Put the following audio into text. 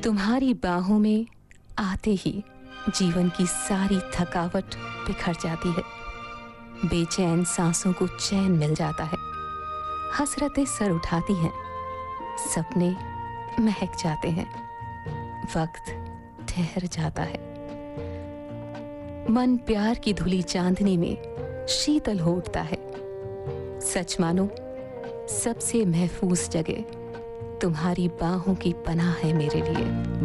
तुम्हारी बाहों में आते ही जीवन की सारी थकावट बिखर जाती है। बेचैन सांसों को चैन मिल जाता है। हसरतें सर उठाती हैं, सपने महक जाते हैं, वक्त ठहर जाता है। मन प्यार की धुली चांदनी में शीतल हो उठता है। सच मानो, सबसे महफूज जगह तुम्हारी बाहों की पनाह है मेरे लिए।